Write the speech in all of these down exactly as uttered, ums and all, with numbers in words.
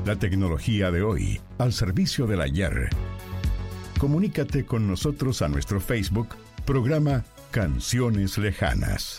La tecnología de hoy, al servicio del ayer. Comunícate con nosotros a nuestro Facebook, programa Canciones Lejanas.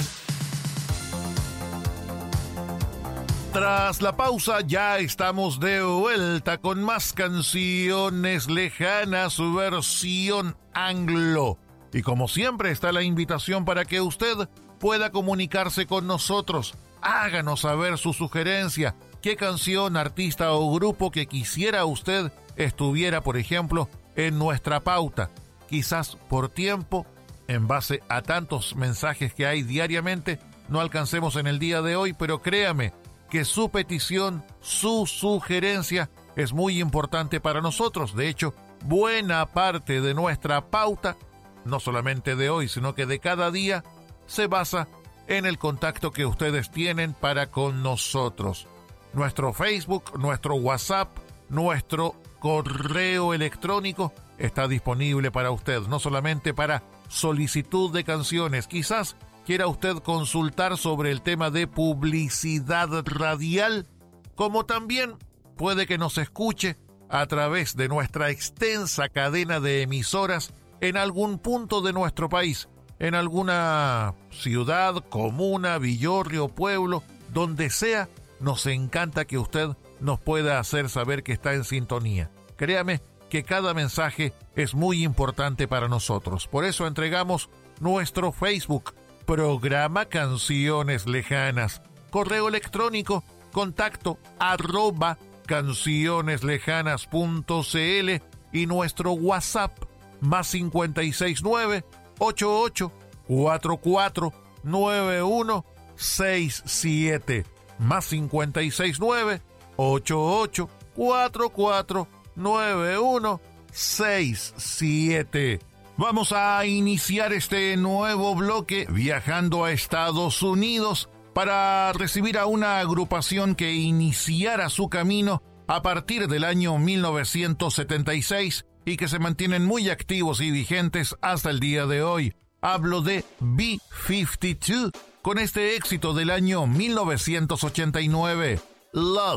Tras la pausa ya estamos de vuelta con más Canciones Lejanas, versión anglo. Y como siempre está la invitación para que usted pueda comunicarse con nosotros. Háganos saber su sugerencia, qué canción, artista o grupo que quisiera usted estuviera, por ejemplo, en nuestra pauta. Quizás por tiempo, en base a tantos mensajes que hay diariamente, no alcancemos en el día de hoy, pero créame que su petición, su sugerencia es muy importante para nosotros. De hecho, buena parte de nuestra pauta, no solamente de hoy, sino que de cada día, se basa en el contacto que ustedes tienen para con nosotros. Nuestro Facebook, nuestro WhatsApp, nuestro correo electrónico está disponible para usted, no solamente para solicitud de canciones. Quizás quiera usted consultar sobre el tema de publicidad radial, como también puede que nos escuche a través de nuestra extensa cadena de emisoras en algún punto de nuestro país, en alguna ciudad, comuna, villorrio, pueblo, donde sea. Nos encanta que usted nos pueda hacer saber que está en sintonía. Créame que cada mensaje es muy importante para nosotros. Por eso entregamos nuestro Facebook, programa Canciones Lejanas, correo electrónico, contacto arroba cancioneslejanas punto cl y nuestro WhatsApp más cincuenta y seis nueve, ochenta y ocho, cuarenta y cuatro, noventa y uno, sesenta y siete. Más cincuenta y seis nueve, ochenta y ocho, cuarenta y cuatro, noventa y uno, sesenta y siete. Vamos a iniciar este nuevo bloque viajando a Estados Unidos para recibir a una agrupación que iniciara su camino a partir del año mil novecientos setenta y seis y que se mantienen muy activos y vigentes hasta el día de hoy. Hablo de B cincuenta y dos, con este éxito del año mil novecientos ochenta y nueve, Love.